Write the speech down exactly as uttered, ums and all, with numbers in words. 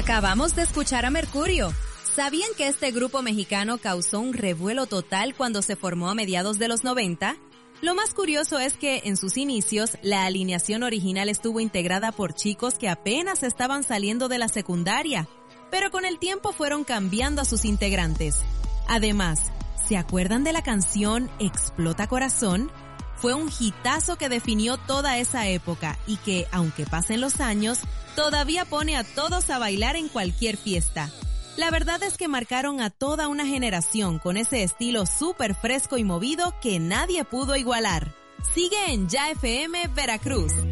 Acabamos de escuchar a Mercurio. ¿Sabían que este grupo mexicano causó un revuelo total cuando se formó a mediados de los noventa? Lo más curioso es que en sus inicios la alineación original estuvo integrada por chicos que apenas estaban saliendo de la secundaria, pero con el tiempo fueron cambiando a sus integrantes. Además, ¿se acuerdan de la canción Explota Corazón? Fue un hitazo que definió toda esa época y que, aunque pasen los años, todavía pone a todos a bailar en cualquier fiesta. La verdad es que marcaron a toda una generación con ese estilo súper fresco y movido que nadie pudo igualar. Sigue en Ya F M Veracruz.